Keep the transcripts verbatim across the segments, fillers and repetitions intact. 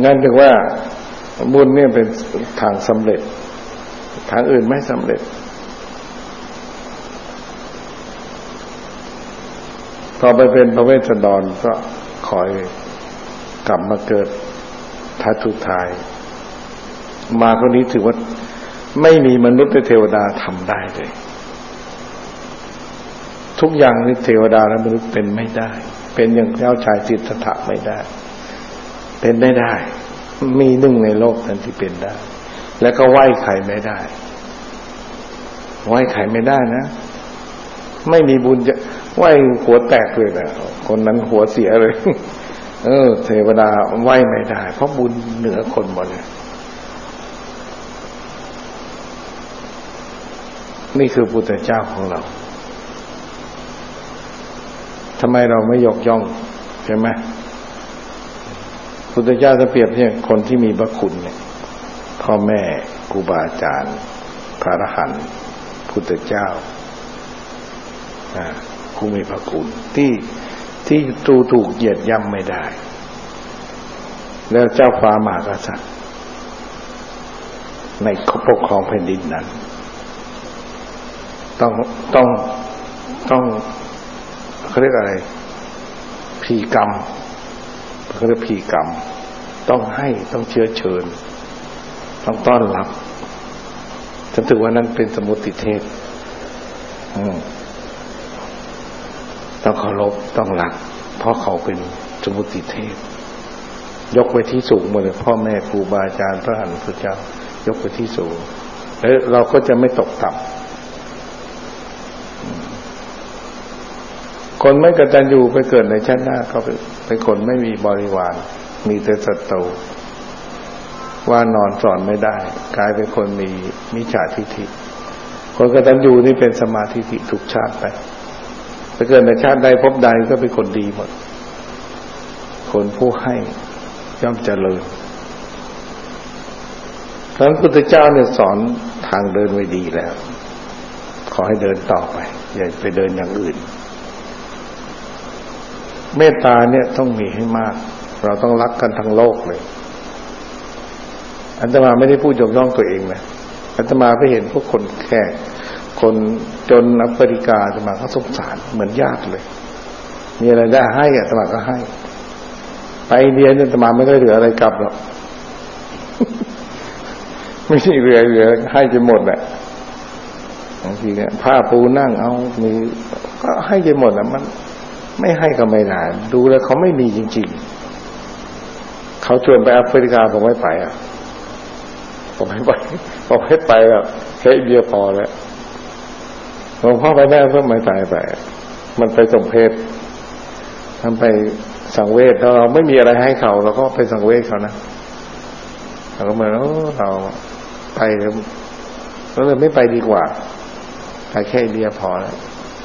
นั่นถึงว่าบุญเนี่ยเป็นทางสำเร็จทางอื่นไม่สำเร็จพอไปเป็นพระเวสสันดรก็คอยกลับมาเกิดท้ายทุกท้ายมาคนนี้ถือว่าไม่มีมนุษย์และเทวดาทำได้เลยทุกอย่างนี่เทวดาและมนุษย์เป็นไม่ได้เป็นอย่างเจ้าชายสิทธัตถะไม่ได้เป็นไม่ได้มีหนึ่งในโลกนั้นที่เป็นได้แล้วก็ไหว้ใครไม่ได้ไหว้ใครไม่ได้นะไม่มีบุญจะไหว้หัวแตกเลยนะคนนั้นหัวเสียเลยเออเทวดาไหว้ไม่ได้เพราะบุญเหนือคนหมดเลยนี่คือพุทธเจ้าของเราทำไมเราไม่ยกย่องใช่ไหมพุทธเจ้าจะเปรียบเทียบคนที่มีพระคุณเนี่ยพ่อแม่ครูบาอาจารย์พระอรหันต์พุทธเจ้าผู้มีพระคุณที่ที่ตูถูกเหยียดย่ำไม่ได้แล้วเจ้าฟ้ามหากษัตริย์ในปกครองแผ่นดินนั้นต้องต้องต้องเขาเรียกอะไรพีกรรมเขาเรียกพีกรรมต้องให้ต้องเชื้อเชิญต้องต้อนรับจนถึงวันนั้นเป็นสมุติเทพต้องเคารพต้องรักเพราะเขาเป็นสมุติเทพยกไว้ที่สูงหมดเลยพ่อแม่ครูบาอาจารย์พระอรหันต์พุทธเจ้ายกไว้ที่สูงแล้วเราก็จะไม่ตกต่ำคนไม่กตัญญูไปเกิดในชาติหน้าก็เป็นคนไม่มีบริวารมีแต่ศัตรูว่านอนสอนไม่ได้กลายเป็นคนมีมิจฉาทิฏฐิคนกตัญญูนี่เป็นสมาธิทิทุกชาติไปไปเกิดในชาติใดพบใดก็เป็นคนดีหมดคนผู้ให้ย่อมเจริญพระพุทธเจ้าเนี่ยสอนทางเดินไว้ดีแล้วขอให้เดินต่อไปอย่าไปเดินอย่างอื่นเมตตาเนี่ยต้องมีให้มากเราต้องรักกันทั้งโลกเลยอาตมาไม่ได้พูดยกย่องตัวเองนะอาตมาไปเห็นพวกคนแขกคนจนอัฟริกาอาตมาก็สงสารเหมือนญาติเลยมีอะไรได้ให้อาตมาก็ให้ไปอินเดียเนี่ยอาตมาไม่ได้เหลืออะไรกลับหรอกไม่ใช่เหลือเหลือให้จนหมดแหละบางทีเนี่ยผ้าปูนั่งเอามีก็ให้จนหมดอ่ะมันไม่ให้ก็ไม่ได้ดูแล้วเขาไม่มีจริงๆเขาชวนไปแอฟริกาผมไม่ไปอ่ะผมไม่ไปผมให้ไปอ่ะแค่เดียวพอแล้วหลวงพ่อไปแม่เพิ่มไม่ไปไปมันไปสมเพศทำไปสังเวชเราไม่มีอะไรให้เขาเราก็ไปสังเวชเขานะเราก็เหมือนเราไปแล้วเลยไม่ไปดีกว่าไปแค่เดียวพอแล้ว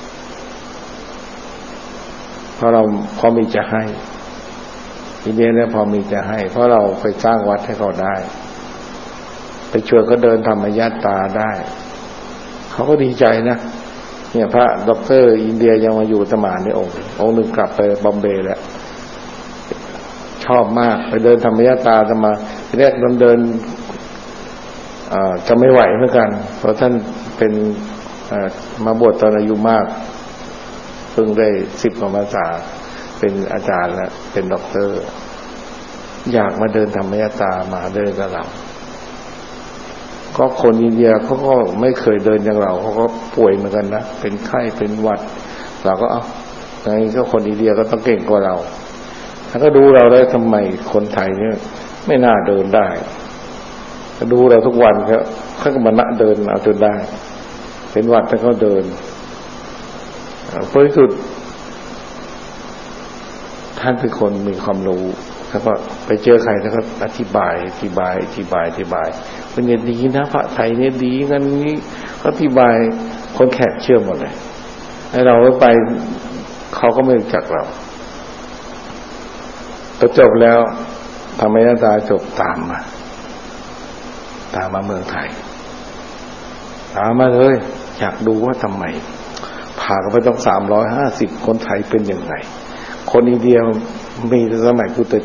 เพราะเราพอมีจะให้ทีนี้เนี่ยพอมีจะให้เพราะเราไปสร้างวัดให้เขาได้ไปช่วยเขาเดินธรรมญาตราได้เขาก็ดีใจนะเนี่ยพระด็อกเตอร์อินเดียยังมาอยู่ตมาในองค์องค์หนึ่งกลับไปบอมเบย์แล้วชอบมากไปเดินธรรมญาตราจะมาทีแรกเดินเดินจะไม่ไหวเหมือนกันเพราะท่านเป็นมาบวชตอนอายุมากเพิ่งได้สิบกว่าพรรษาเป็นอาจารย์แล้วเป็นด็อกเตอร์อยากมาเดินธรรมญาตรามาเดินกับเราก็คนอินเดียเขาก็ไม่เคยเดินอย่างเราเขาก็ป่วยเหมือนกันนะเป็นไข้เป็นหวัดเราก็เอาไงก็คนอินเดียก็ต้องเก่งกว่าเราถ้าก็ดูเราได้ทำไมคนไทยเนี่ยไม่น่าเดินได้ก็ดูเราทุกวันเขาเขาก็มานะเดินเอาจนได้เป็นหวัดแต่เขาเดินเพราะที่สุดท่านเป็นคนมีความรู้แล้วก็ไปเจอใครแล้วก็อธิบายอธิบายอธิบายอธิบายเป็นเนี่ยดีนะพระไทยเนี่ยดีงั้นนี้เขาอธิบายคนแขกเชื่อหมดเลยให้เราไปเขาก็ไม่รู้จักเราพอจบแล้วธรรมญาตราจบตามมาตามมาเมืองไทยตามมาเลยอยากดูว่าทำไมพากันไปต้องสามร้อยห้าสิบคนไทยเป็นยังไงคนอินเดียมีสมัยพุทธ